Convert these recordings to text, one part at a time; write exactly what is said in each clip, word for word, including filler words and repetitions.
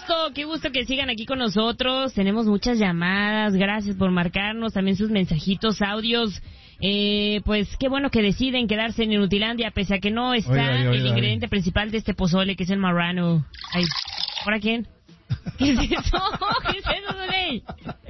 gusto, qué gusto que sigan aquí con nosotros. Tenemos muchas llamadas, gracias por marcarnos, también sus mensajitos, audios. Eh, pues qué bueno que deciden quedarse en Inutilandia, pese a que no está oye, oye, oye, el ingrediente oye. principal de este pozole, que es el marrano. Ay, ¿ahora quién? ¿Qué es eso? ¿Qué es eso, Zuley?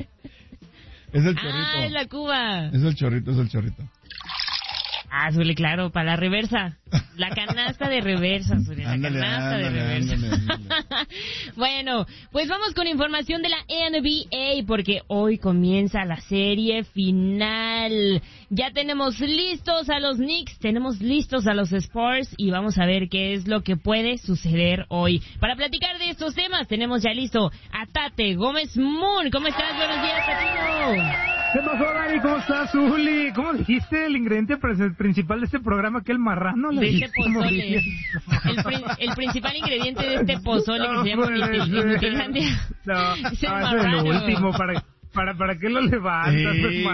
Es el chorrito. Ah, es la Cuba. Es el chorrito, es el chorrito. Ah, Zule, claro, para la reversa. La canasta de reversa, Zule, la ándale, canasta ándale, de reversa. Ándale, ándale. Bueno, pues vamos con información de la N B A, porque hoy comienza la serie final. Ya tenemos listos a los Knicks, tenemos listos a los Spurs, y vamos a ver qué es lo que puede suceder hoy. Para platicar de estos temas, tenemos ya listo a Tate Gómez Moon. ¿Cómo estás? Buenos días, Tatino. ¿Qué pasó, Dani? ¿Cómo estás, Zuli? ¿Cómo dijiste el ingrediente principal de este programa, que el marrano? De este pozole. El, pri el principal ingrediente de este pozole no, que se llama Inutilandia. No, no, es el no, marrano. Es lo último, para... ¿Para, ¿Para qué lo levantas? Sí,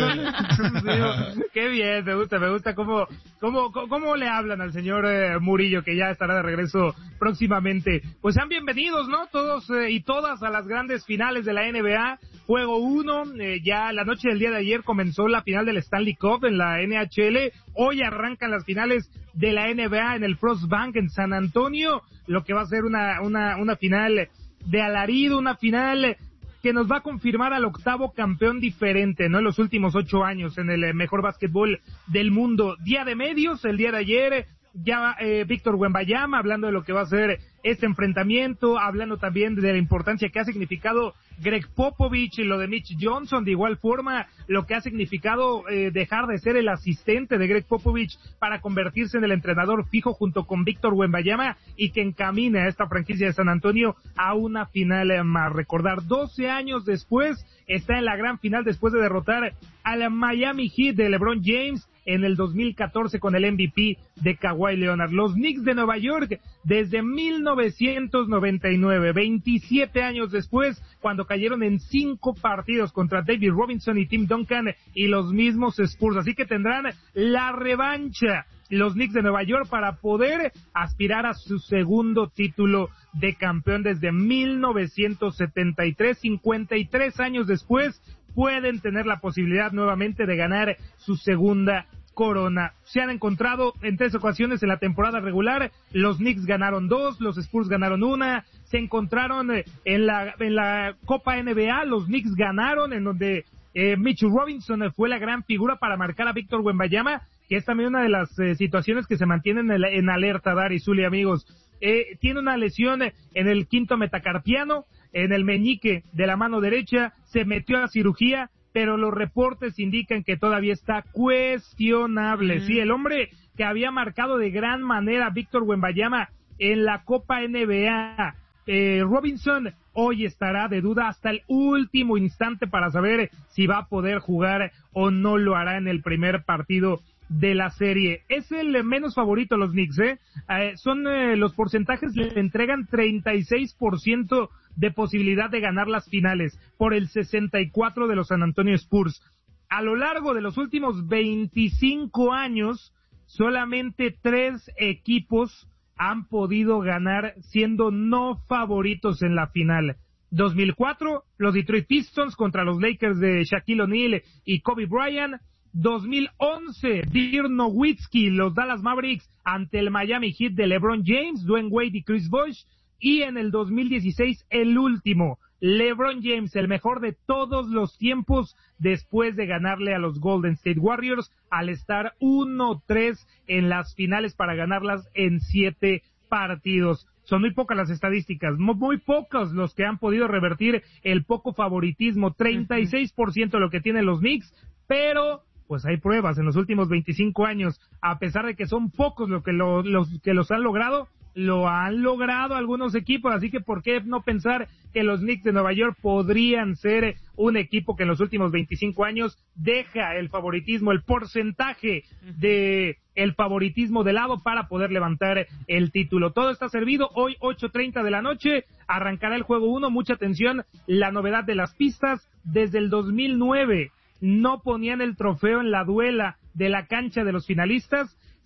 no. Qué bien, me gusta, me gusta cómo, cómo, cómo le hablan al señor eh, Murillo, que ya estará de regreso próximamente. Pues sean bienvenidos, ¿no? Todos eh, y todas a las grandes finales de la N B A. Juego uno, eh, ya la noche del día de ayer comenzó la final del Stanley Cup en la N H L. Hoy arrancan las finales de la N B A en el Frost Bank en San Antonio, lo que va a ser una, una, una final de alarido, una final que nos va a confirmar al octavo campeón diferente, ¿no? En los últimos ocho años en el mejor básquetbol del mundo. Día de medios, el día de ayer, ya eh, Víctor Wembanyama hablando de lo que va a ser este enfrentamiento, hablando también de la importancia que ha significado Greg Popovich y lo de Mitch Johnson, de igual forma lo que ha significado eh, dejar de ser el asistente de Greg Popovich para convertirse en el entrenador fijo junto con Víctor Wembanyama, y que encamina a esta franquicia de San Antonio a una final más. Recordar, doce años después está en la gran final después de derrotar a la Miami Heat de LeBron James en el dos mil catorce con el M V P de Kawhi Leonard. Los Knicks de Nueva York desde mil novecientos noventa y nueve, veintisiete años después, cuando cayeron en cinco partidos contra David Robinson y Tim Duncan y los mismos Spurs. Así que tendrán la revancha los Knicks de Nueva York para poder aspirar a su segundo título de campeón desde mil novecientos setenta y tres, cincuenta y tres años después, pueden tener la posibilidad nuevamente de ganar su segunda corona. Se han encontrado en tres ocasiones en la temporada regular, los Knicks ganaron dos, los Spurs ganaron una, se encontraron en la en la Copa N B A, los Knicks ganaron, en donde eh, Mitch Robinson fue la gran figura para marcar a Víctor Wembanyama, que es también una de las eh, situaciones que se mantienen en, en alerta, Dari, Zuli, amigos. Eh, tiene una lesión en el quinto metacarpiano, en el meñique de la mano derecha, se metió a la cirugía, pero los reportes indican que todavía está cuestionable. Mm. Sí, el hombre que había marcado de gran manera a Víctor Wembanyama en la Copa N B A, eh, Robinson, hoy estará de duda hasta el último instante para saber si va a poder jugar o no lo hará en el primer partido de la serie. Es el menos favorito los Knicks, ¿eh? eh son eh, los porcentajes le entregan treinta y seis por ciento de posibilidad de ganar las finales por el sesenta y cuatro por ciento de los San Antonio Spurs. A lo largo de los últimos veinticinco años, solamente tres equipos han podido ganar siendo no favoritos en la final. dos mil cuatro, los Detroit Pistons contra los Lakers de Shaquille O'Neal y Kobe Bryant. dos mil once, Dirk Nowitzki, los Dallas Mavericks ante el Miami Heat de LeBron James, Dwayne Wade y Chris Bosh. Y en el dos mil dieciséis, el último, LeBron James, el mejor de todos los tiempos, después de ganarle a los Golden State Warriors al estar uno tres en las finales para ganarlas en siete partidos. Son muy pocas las estadísticas, muy, muy pocos los que han podido revertir el poco favoritismo, treinta y seis por ciento lo que tienen los Knicks, pero pues hay pruebas en los últimos veinticinco años, a pesar de que son pocos los que lo, los que los han logrado, lo han logrado algunos equipos, así que ¿por qué no pensar que los Knicks de Nueva York podrían ser un equipo que en los últimos veinticinco años deja el favoritismo, el porcentaje de el favoritismo de lado para poder levantar el título? Todo está servido. Hoy ocho treinta de la noche arrancará el juego uno. Mucha atención, la novedad de las pistas. Desde el dos mil nueve no ponían el trofeo en la duela de la cancha de los finalistas,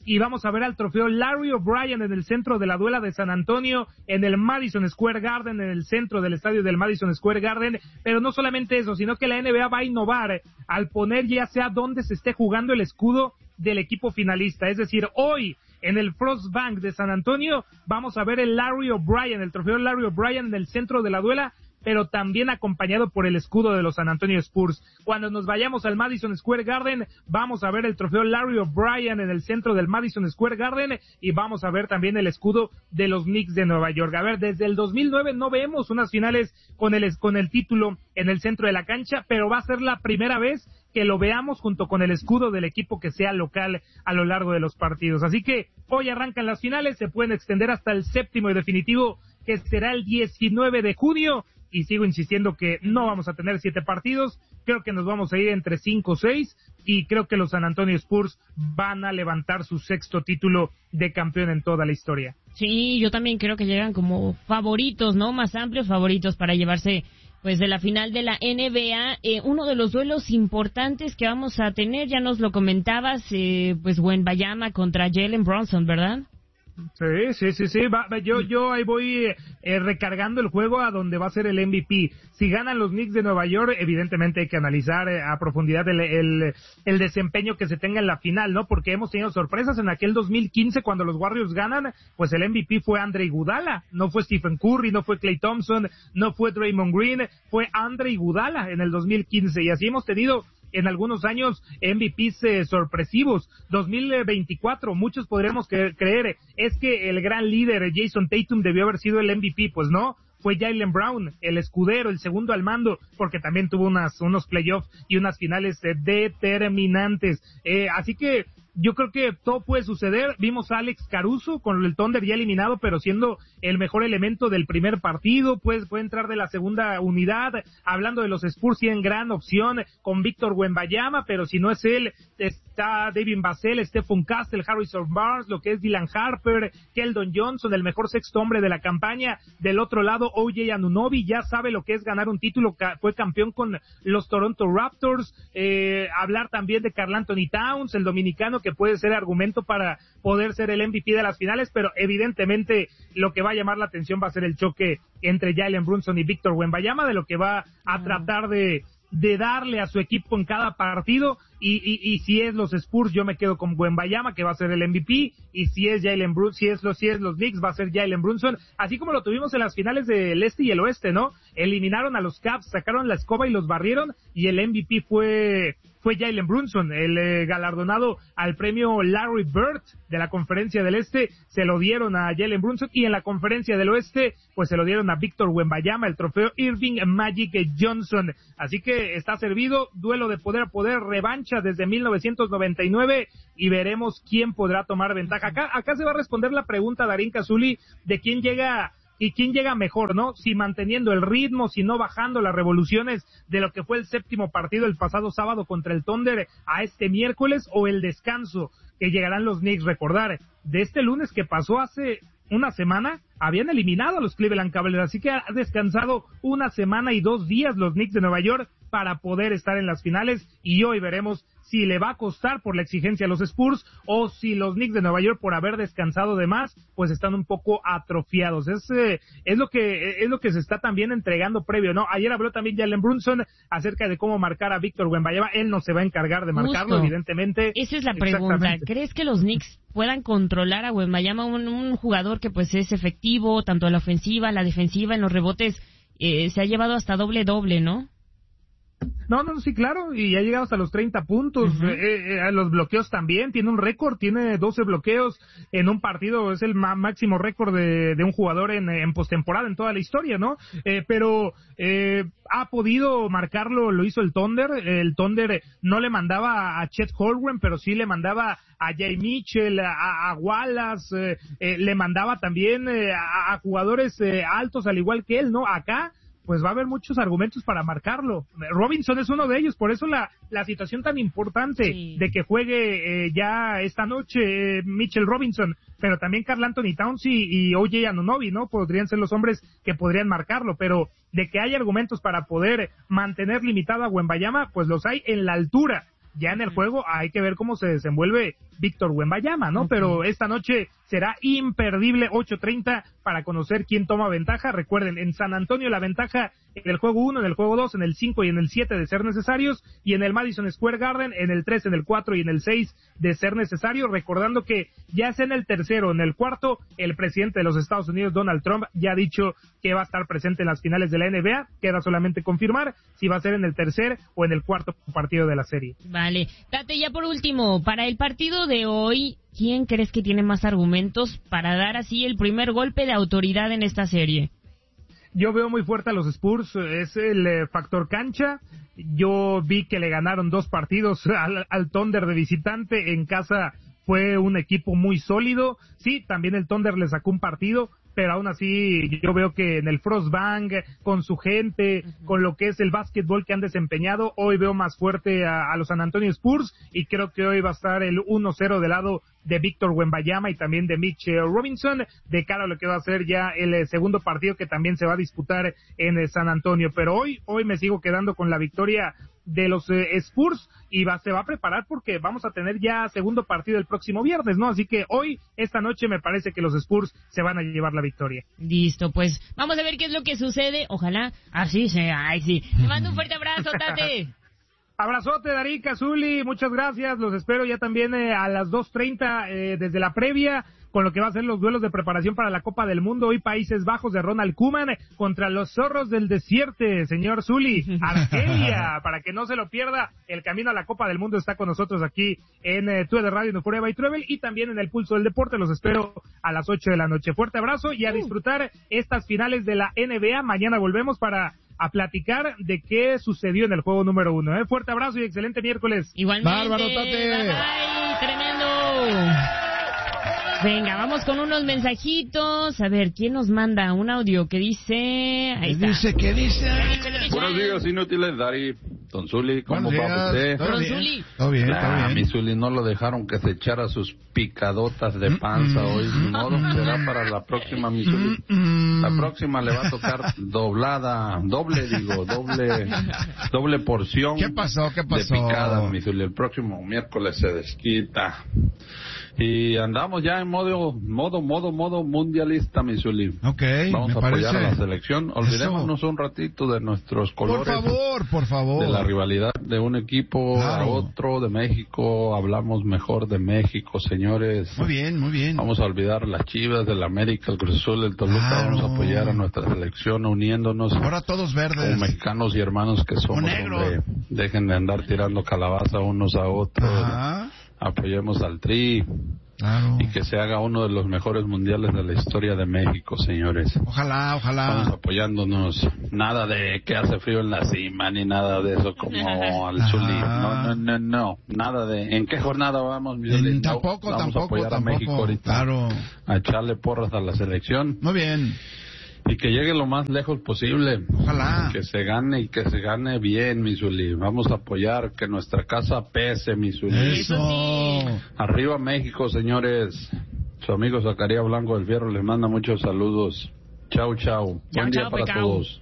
y vamos a ver al trofeo Larry O'Brien en el centro de la duela de San Antonio, en el Madison Square Garden, en el centro del estadio del Madison Square Garden, pero no solamente eso, sino que la N B A va a innovar al poner ya sea donde se esté jugando el escudo del equipo finalista, es decir, hoy en el Frost Bank de San Antonio vamos a ver el Larry O'Brien, el trofeo Larry O'Brien en el centro de la duela, pero también acompañado por el escudo de los San Antonio Spurs. Cuando nos vayamos al Madison Square Garden, vamos a ver el trofeo Larry O'Brien en el centro del Madison Square Garden y vamos a ver también el escudo de los Knicks de Nueva York. A ver, desde el dos mil nueve no vemos unas finales con el, con el título en el centro de la cancha, pero va a ser la primera vez que lo veamos junto con el escudo del equipo que sea local a lo largo de los partidos. Así que hoy arrancan las finales, se pueden extender hasta el séptimo y definitivo, que será el diecinueve de junio, y sigo insistiendo que no vamos a tener siete partidos, creo que nos vamos a ir entre cinco o seis, y creo que los San Antonio Spurs van a levantar su sexto título de campeón en toda la historia. Sí, yo también creo que llegan como favoritos, ¿no? Más amplios favoritos para llevarse pues de la final de la N B A, eh, uno de los duelos importantes que vamos a tener, ya nos lo comentabas, eh, pues Wembanyama contra Jalen Brunson, ¿verdad? Sí, sí, sí, sí, va, va, yo, yo ahí voy eh, recargando el juego a donde va a ser el M V P. Si ganan los Knicks de Nueva York, evidentemente hay que analizar eh, a profundidad el, el, el desempeño que se tenga en la final, ¿no? Porque hemos tenido sorpresas en aquel dos mil quince cuando los Warriors ganan, pues el M V P fue Andre Iguodala, no fue Stephen Curry, no fue Klay Thompson, no fue Draymond Green, fue Andre Iguodala en el dos mil quince, y así hemos tenido en algunos años M V Ps eh, sorpresivos. dos mil veinticuatro, muchos podremos cre- creer, es que el gran líder Jason Tatum debió haber sido el M V P, pues no, fue Jaylen Brown, el escudero, el segundo al mando, porque también tuvo unas, unos playoffs y unas finales eh, determinantes. Eh, así que yo creo que todo puede suceder. Vimos a Alex Caruso con el Thunder ya eliminado, pero siendo el mejor elemento del primer partido, pues puede entrar de la segunda unidad. Hablando de los Spurs, tienen gran opción con Víctor Wembanyama, pero si no es él, está Devin Vassell, Stephon Castle, Harrison Barnes, lo que es Dylan Harper, Keldon Johnson, el mejor sexto hombre de la campaña. Del otro lado, O J Anunoby ya sabe lo que es ganar un título, fue campeón con los Toronto Raptors. Eh, hablar también de Karl Anthony Towns, el dominicano, que puede ser argumento para poder ser el M V P de las finales, pero evidentemente lo que va a llamar la atención va a ser el choque entre Jalen Brunson y Víctor Wembanyama, de lo que va a mm. tratar de de darle a su equipo en cada partido, y, y, y si es los Spurs, yo me quedo con Wembanyama, que va a ser el M V P, y si es Jalen Brunson, si es los, si es los Knicks, va a ser Jalen Brunson, así como lo tuvimos en las finales del este y el oeste, ¿no? Eliminaron a los Cavs, sacaron la escoba y los barrieron, y el M V P fue fue Jalen Brunson, el eh, galardonado al premio Larry Bird de la Conferencia del Este, se lo dieron a Jalen Brunson, y en la Conferencia del Oeste, pues se lo dieron a Víctor Wembanyama, el trofeo Irving Magic Johnson. Así que está servido, duelo de poder a poder, revancha desde mil novecientos noventa y nueve, y veremos quién podrá tomar ventaja. Acá, acá se va a responder la pregunta, Darín Cazuli, de quién llega y quién llega mejor, ¿no? Si manteniendo el ritmo, si no bajando las revoluciones de lo que fue el séptimo partido el pasado sábado contra el Thunder a este miércoles, o el descanso que llegarán los Knicks. Recordar, de este lunes que pasó hace una semana, habían eliminado a los Cleveland Cavaliers, así que ha descansado una semana y dos días los Knicks de Nueva York para poder estar en las finales, y hoy veremos si le va a costar por la exigencia a los Spurs, o si los Knicks de Nueva York, por haber descansado de más, pues están un poco atrofiados. Es, eh, es lo que es lo que se está también entregando previo, ¿no? Ayer habló también Jalen Brunson acerca de cómo marcar a Víctor Wembanyama. Él no se va a encargar de marcarlo, Justo. evidentemente. Esa es la pregunta. ¿Crees que los Knicks puedan controlar a Wembanyama, un, un jugador que pues es efectivo, tanto en la ofensiva, la defensiva, en los rebotes, eh, se ha llevado hasta doble-doble, ¿no? No, no, sí, claro, y ha llegado hasta los treinta puntos, uh-huh. eh, eh, los bloqueos también, tiene un récord, tiene doce bloqueos en un partido, es el má- máximo récord de, de un jugador en, en postemporada en toda la historia, ¿no? Eh, pero eh, ha podido marcarlo, lo hizo el Thunder, el Thunder no le mandaba a Chet Holmgren, pero sí le mandaba a Jay Mitchell, a, a Wallace, eh, eh, le mandaba también eh, a, a jugadores eh, altos al igual que él, ¿no? Acá pues va a haber muchos argumentos para marcarlo. Robinson es uno de ellos, por eso la, la situación tan importante sí. de que juegue eh, ya esta noche eh, Mitchell Robinson, pero también Karl Anthony Towns y, y O J Anunoby, ¿no? Podrían ser los hombres que podrían marcarlo, pero de que hay argumentos para poder mantener limitado a Wembanyama, pues los hay en la altura ya en el juego hay que ver cómo se desenvuelve Víctor Wembanyama, ¿no? Okay. Pero esta noche será imperdible, ocho treinta, para conocer quién toma ventaja. Recuerden, en San Antonio la ventaja en el juego uno, en el juego dos, en el cinco y en el siete de ser necesarios, y en el Madison Square Garden en el tres, en el cuatro y en el seis de ser necesario, recordando que ya sea en el tercero o en el cuarto, el presidente de los Estados Unidos, Donald Trump, ya ha dicho que va a estar presente en las finales de la N B A. Queda solamente confirmar si va a ser en el tercer o en el cuarto partido de la serie. Vale. Tate, ya por último, para el partido de hoy, ¿quién crees que tiene más argumentos para dar así el primer golpe de autoridad en esta serie? Yo veo muy fuerte a los Spurs, es el eh, factor cancha. Yo vi que le ganaron dos partidos al, al Thunder de visitante. En casa fue un equipo muy sólido. Sí, también el Thunder le sacó un partido, pero aún así yo veo que en el Frostbank, con su gente, uh-huh. con lo que es el básquetbol que han desempeñado, hoy veo más fuerte a, a los San Antonio Spurs, y creo que hoy va a estar el uno cero del lado de Víctor Wembanyama y también de Mitch Robinson, de cara a lo que va a ser ya el eh, segundo partido que también se va a disputar en eh, San Antonio. Pero hoy, hoy me sigo quedando con la victoria de los eh, Spurs, y va, se va a preparar porque vamos a tener ya segundo partido el próximo viernes, ¿no? Así que hoy, esta noche, me parece que los Spurs se van a llevar la victoria. Listo, pues vamos a ver qué es lo que sucede. Ojalá así sea. Ay, sí. Te mando un fuerte abrazo, Tate. Abrazote, Daríka, Zuli, muchas gracias. Los espero ya también eh, a las dos treinta eh, desde la previa, con lo que va a ser los duelos de preparación para la Copa del Mundo. Hoy Países Bajos de Ronald Koeman contra los Zorros del Desierto, señor Zuli. Argelia, para que no se lo pierda, el camino a la Copa del Mundo está con nosotros aquí en eh, Tue de Radio Euphoria by Travel, y también en el Pulso del Deporte. Los espero a las ocho de la noche. Fuerte abrazo y a disfrutar estas finales de la N B A. Mañana volvemos para a platicar de qué sucedió en el juego número uno. ¿eh? Fuerte abrazo y excelente miércoles. Igualmente. Bárbaro, Tate. Bye, bye. Tremendo. Venga, vamos con unos mensajitos. A ver, ¿quién nos manda un audio que dice? Ahí está. Dice, ¿qué dice? Buenos días, inútiles, Dari. Don Zuli, ¿cómo va usted? ¿Todo Don bien? Zuli. Todo bien, todo Ah, bien. mi Zuli no lo dejaron que se echara sus picadotas de panza Mm, hoy. Ni modo, será para la próxima, mi Zuli. Mm, La próxima le va a tocar doblada, doble, digo, doble, doble porción. ¿Qué pasó? ¿Qué pasó? De picadas, mi Zuli. El próximo miércoles se desquita. Y andamos ya en modo, modo, modo, modo mundialista, mi Zuli. Ok, Vamos me a apoyar parece. a la selección. Olvidémonos Eso. un ratito de nuestros colores. Por favor, por favor. De la rivalidad de un equipo Claro. a otro, de México. Hablamos mejor de México, señores. Muy bien, muy bien. Vamos a olvidar las Chivas, del América, el Cruz Azul, el Toluca. Claro. Vamos a apoyar a nuestra selección uniéndonos. Ahora todos verdes. Como mexicanos y hermanos que somos. O negros. Hombre, dejen de andar tirando calabaza unos a otros. Ajá. Apoyemos al Tri. Claro. Y que se haga uno de los mejores mundiales de la historia de México, señores. Ojalá, Estamos ojalá. apoyándonos. Nada de que hace frío en la cima, ni nada de eso como al Ajá. Zuli. No, no, no, no. Nada de... ¿En qué jornada vamos, mi Zuli? En- No, tampoco, vamos tampoco, a apoyar tampoco. a México ahorita. Claro. A echarle porras a la selección. Muy bien. Y que llegue lo más lejos posible. Ojalá. Que se gane y que se gane bien, mi Zuli. Vamos a apoyar que nuestra casa pese, mi Zuli. Eso. Arriba México, señores. Su amigo Zacarías Blanco del Fierro les manda muchos saludos. Chau, chau. Chau, Buen día chau, para pecao. todos.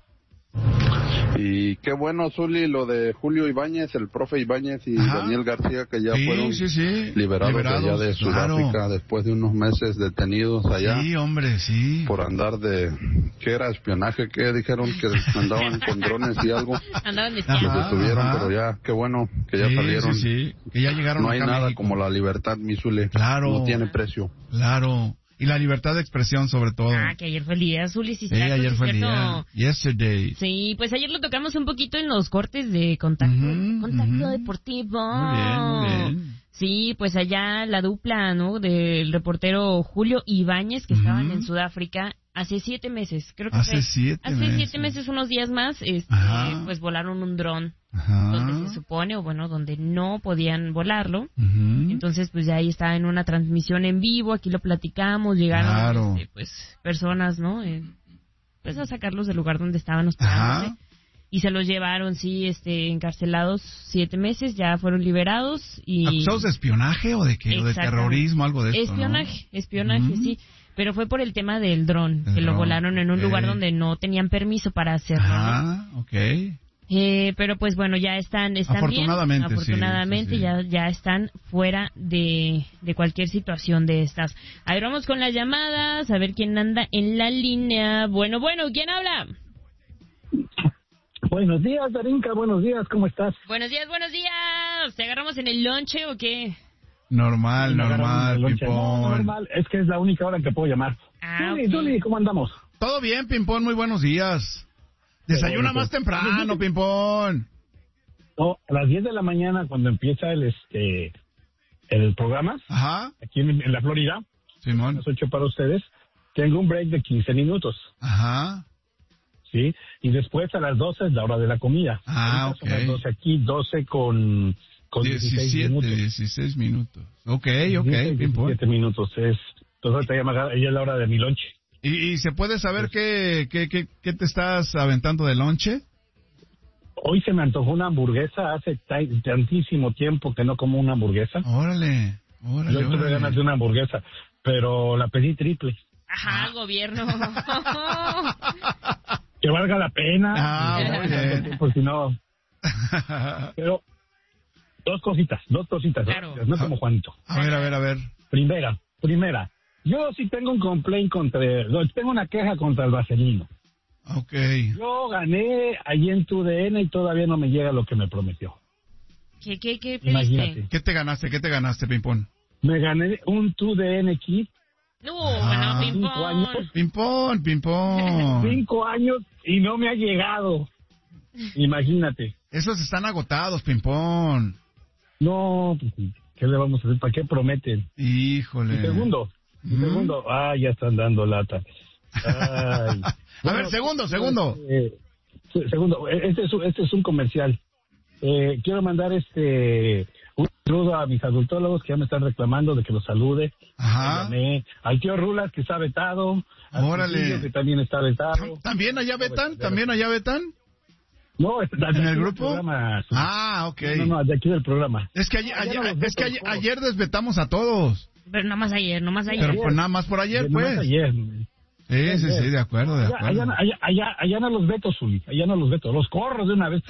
Y qué bueno, Zuli, lo de Julio Ibáñez, el profe Ibáñez y Ajá. Daniel García, que ya Sí, fueron sí, sí. liberados, Liberados, de allá de claro. Sudáfrica después de unos meses detenidos allá. Sí, hombre, sí. Por andar de... ¿Qué era? ¿Espionaje? ¿Qué? Dijeron que andaban con drones y algo. Andaban de Ajá. espía. Los detuvieron, ajá. pero ya, qué bueno que ya Sí, salieron. Sí, sí. Que ya llegaron No hay acá a nada México. como la libertad, mi Zuli. Claro. No tiene precio. Claro. Y la libertad de expresión, sobre todo. Ah, que ayer fue el día, Zuli, sí, Sí, cierto, ayer sí, fue el cierto. día. Yesterday. Sí, pues ayer lo tocamos un poquito en los cortes de contacto, Ujú, contacto ujú. deportivo. Muy bien, muy bien. Sí, pues allá la dupla, ¿no? Del reportero Julio Ibáñez, que estaban Ujú. en Sudáfrica hace siete meses, creo que Hace fue. siete hace meses. siete meses, unos días más, este, Ajá. pues volaron un dron Ajá. donde se supone, o bueno, donde no podían volarlo. Ujú. Entonces, pues ya ahí está en una transmisión en vivo, aquí lo platicamos, llegaron Claro. este, pues personas, ¿no? Eh, pues a sacarlos del lugar donde estaban hospedándose. Ajá. Y se los llevaron, sí, este, encarcelados siete meses, ya fueron liberados y... ¿Acusados de espionaje o de qué? ¿O de Exactamente. terrorismo, algo de eso? Espionaje, espionaje, Ujú. sí. Pero fue por el tema del dron, El que lo dron, volaron en un ok. lugar donde no tenían permiso para hacerlo. ¿no? Ah, ok. Eh, pero pues bueno, ya están, están afortunadamente, bien. Afortunadamente, sí, sí, sí. ya, ya están fuera de, de cualquier situación de estas. A ver, vamos con las llamadas, a ver quién anda en la línea. Bueno, bueno, ¿quién habla? Buenos días, Darinka, buenos días, ¿cómo estás? Buenos días, buenos días. ¿Te agarramos en el lonche o qué? Normal, normal, No, Pimpón. normal, es que es la única hora en que puedo llamar. Ah, Duli, ok. Duli, ¿cómo andamos? Todo bien, Pimpón, muy buenos días. Desayuna bonito. más temprano, Pimpón. No, a las diez de la mañana, cuando empieza el este el programa, Ajá, aquí en, en la Florida, a Simón. las ocho para ustedes, tengo un break de quince minutos, Ajá. ¿sí? Y después a las doce es la hora de la comida. Ah, Ahorita son las ok. doce aquí, doce con, con dieciséis diecisiete, minutos. dieciséis minutos. Ok, ok, dieciséis, Pimpón. diecisiete minutos, es, entonces ahorita ya, me agarra- ya es la hora de mi lonche. ¿Y, y se puede saber qué, qué, qué, qué te estás aventando de lonche? Hoy se me antojó una hamburguesa, hace ta- tantísimo tiempo que no como una hamburguesa. Órale, órale, Yo tuve órale. ganas de una hamburguesa, pero la pedí triple. Ajá, gobierno. Que valga la pena. Ah, muy bien. Pues si no. Pero dos cositas, dos cositas. Claro. No como Juanito. A ver, a ver, a ver. Primera, primera. Yo sí tengo un complaint contra, no, tengo una queja contra el vaselino. Ok. Yo gané allí en tu D N y todavía no me llega lo que me prometió. ¿Qué, qué, qué pediste? Imagínate. ¿Qué te ganaste? ¿Qué te ganaste, Pimpón? Me gané un tu D N kit, No, Ah, no, cinco Pimpón. años. Pimpón, Pimpón. cinco años y no me ha llegado. Imagínate. Esos están agotados, Pimpón. No, pues, ¿qué le vamos a hacer? ¿Para qué prometen? Híjole. Y segundo, y Ujú. segundo, ah, ya están dando lata. Ay. A ver, segundo, segundo. Eh, se- segundo, este es, un- este es un comercial. Eh, quiero mandar este un saludo a mis adultólogos que ya me están reclamando de que los salude. Ajá. Llamé al tío Rulas que está vetado. Al Órale. Trujillo, que también está vetado. ¿También allá vetan? ¿También allá vetan? No, es- de ¿En aquí el del grupo? programa. Ah, ok. No, no, de aquí del programa. Es que, ayer, Ah, ya ayer- no los es que veto ayer, todos. ayer desvetamos a todos. Pero nomás ayer, nomás ayer. Pero pues nada más por ayer, De- nomás pues. ayer. Sí, sí, sí, de acuerdo, de Allá, allá, acuerdo. allá, allá, allá no los veto, Zuli. Allá no los veto. Los corro de una vez.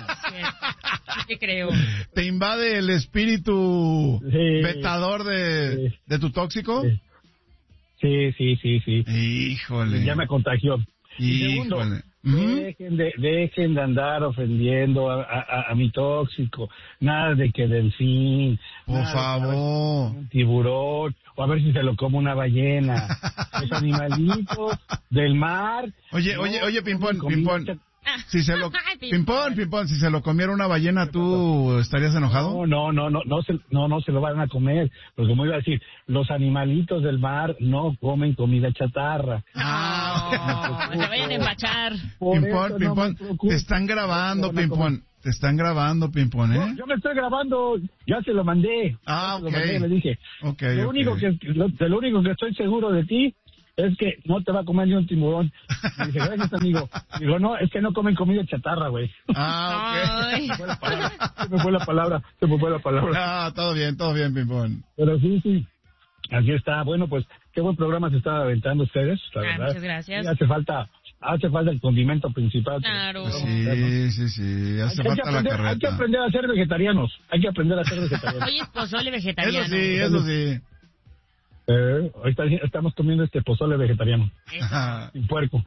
Sí, te creo. ¿Te invade el espíritu Sí. vetador de, Sí. de tu tóxico? Sí, sí, sí, sí. Híjole. Ya me contagió. Y segundo, Híjole. Ujú. dejen, de, dejen de andar ofendiendo a, a, a mi tóxico. Nada de que delfín. Por nada de que a ver si favor. un tiburón. O a ver si se lo come una ballena. Los animalitos del mar. Oye, no oye, oye, Pimpón, comen Pimpón. comida. Si se lo... Ay, Pimpón, Pimpón, si se lo comiera una ballena, ¿tú estarías enojado? No, no, no, no, no se, no, no se lo van a comer. Porque como iba a decir, los animalitos del mar no comen comida chatarra. Ah, No, se vayan a empachar. Por Pimpón, eso no Pimpón, me preocupo. te están grabando, No van a comer. Pimpón. Te están grabando, Pimpón, No, ¿eh? yo me estoy grabando, ya se lo mandé. Ah, Ya se lo ok. mandé, le dije. Ok, Lo ok. único que lo, de lo único que estoy seguro de ti es que no te va a comer ni un tiburón. Me dice, gracias, amigo. Digo, no, es que no comen comida chatarra, güey. Ah, Ay. Se me fue la palabra, se me fue la palabra, se me fue la ok. palabra. Ah, todo bien, todo bien, Pimpón. Pero sí, sí. Así está. Bueno, pues qué buen programa se están aventando ustedes, la Ah, verdad. muchas gracias. Sí, hace falta, hace falta el condimento principal. Claro. Pues ¿no? sí, sí, sí, hace Hay que, falta la aprender, hay que carreta. aprender a ser vegetarianos. Hay que aprender a ser vegetarianos. Hoy es pozole vegetariano. Eso sí, eso sí. Eh, ahorita estamos comiendo este pozole vegetariano. Ajá. Sin puerco.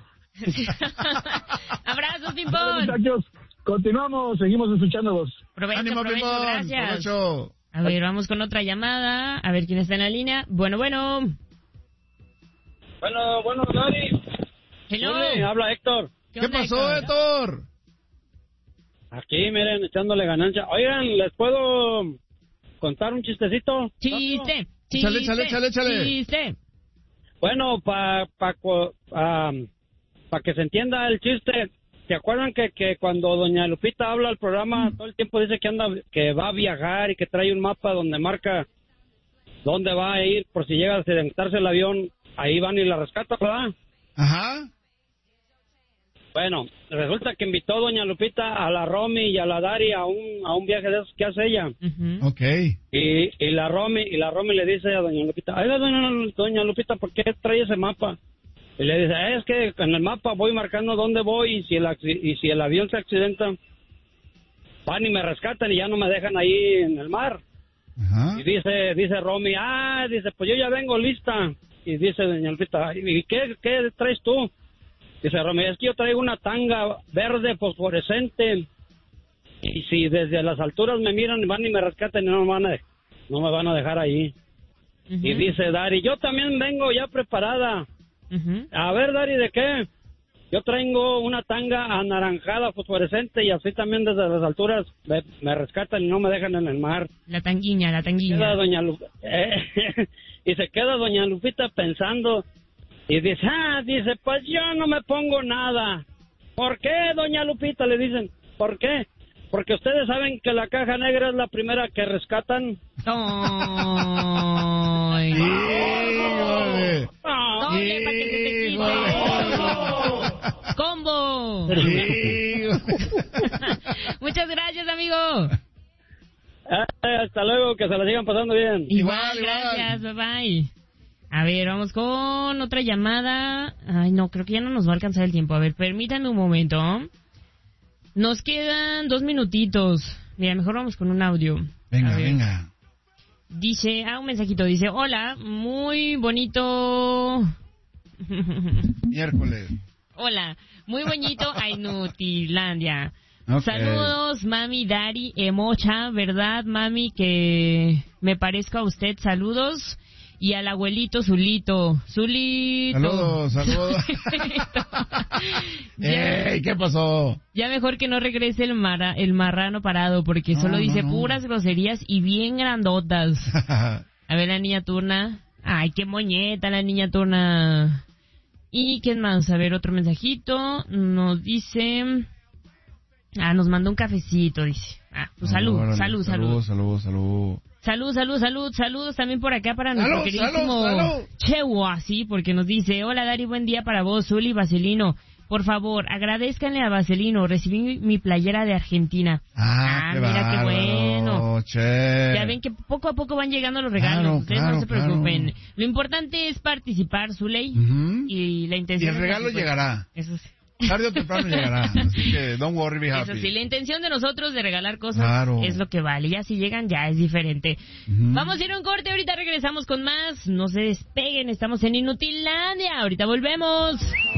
Abrazos, Bueno, Pimpón. muchachos, continuamos, seguimos escuchándolos. Provecho, ¡Ánimo, provecho, Pimpón! gracias. ¡Provecho! A ver, vamos con otra llamada. A ver quién está en la línea. Bueno, bueno. Bueno, bueno, Dani. Hello. Hola, habla Héctor. ¿Qué onda, pasó, Héctor? Aquí, miren, echándole ganancia. Oigan, ¿les puedo contar un chistecito? Chiste, chiste. Échale, échale, échale, échale. Chiste. Bueno, para pa, pa, pa que se entienda el chiste, ¿se acuerdan que, que cuando doña Lupita habla al programa, todo el tiempo dice que anda, que va a viajar y que trae un mapa donde marca dónde va a ir por si llega a accidentarse el avión? Ahí van y la rescatan, ¿verdad? Ajá. Bueno, resulta que invitó doña Lupita a la Romy y a la Dari a un, a un viaje de esos que hace ella. Ujú. Ok. Y, y la Romy y la Romy le dice a doña Lupita, ay, doña, doña Lupita, ¿por qué trae ese mapa? Y le dice, es que en el mapa voy marcando dónde voy y si el acci- y si el avión se accidenta, van y me rescatan y ya no me dejan ahí en el mar. Ajá. Y dice, dice Romy, ah, dice, pues yo ya vengo lista. Y dice doña Lupita, ¿y qué, qué traes tú? Dice Romy, es que yo traigo una tanga verde fosforescente. Y si desde las alturas me miran, van y me rescatan y no me van a, no me van a dejar ahí. Uh-huh. Y dice Dari, yo también vengo ya preparada. Uh-huh. A ver, Dari, ¿de qué? Yo traigo una tanga anaranjada fosforescente y así también desde las alturas me, me rescatan y no me dejan en el mar. La tanguiña, la tanguiña. Queda doña Lu- eh, y se queda doña Lupita pensando y dice, ah, dice, pues yo no me pongo nada. ¿Por qué, doña Lupita? Le dicen, ¿por qué? Porque ustedes saben que la caja negra es la primera que rescatan. ¡Oh! ¡Híjole! ¡Doble para que se te quite! ¡Combo! Muchas gracias, amigo. Eh, hasta luego, que se la sigan pasando bien. Igual, igual, gracias, bye bye. A ver, vamos con otra llamada. Ay, no, creo que ya no nos va a alcanzar el tiempo. A ver, permítanme un momento. Nos quedan dos minutitos. Mira, mejor vamos con un audio. Venga, venga. Dice, ah, un mensajito. Dice, hola, muy bonito. Miércoles. Hola, muy bonito a Inutilandia. Okay. Saludos, mami, Dari, Emocha, ¿verdad, mami? Que me parezco a usted. Saludos. Y al abuelito Zulito. Zulito. Saludos, saludos. ¡Ey! ¿Qué pasó? Ya mejor que no regrese el, mara, el marrano parado, porque no, solo no, dice no. puras groserías y bien grandotas. A ver, la niña turna. Ay, qué moñeta la niña turna. ¿Y quién más? A ver, otro mensajito. Nos dice... Ah, nos mandó un cafecito, dice. Ah, pues salud, órale, salud, salud. Salud, salud, salud. Salud, salud, salud, saludos también por acá para nuestro salud, queridísimo salud, salud. Chewa, sí, porque nos dice, hola Dari, buen día para vos, Zuli y Vaselino. Por favor, agradezcanle a Vaselino, recibí mi, mi playera de Argentina. Ah, ah qué mira bárbaro, qué bueno. Che. Ya ven que poco a poco van llegando los regalos, claro, ustedes claro, no se preocupen. Claro. Lo importante es participar, Zuley, uh-huh. y la intención. Y el regalo llegará. Eso sí. Tarde o temprano llegará, así que don't worry, be happy. Eso sí, la intención de nosotros de regalar cosas claro. es lo que vale. Ya si llegan, ya es diferente. Uh-huh. Vamos a ir a un corte, ahorita regresamos con más. No se despeguen, estamos en Inutilandia. Ahorita volvemos.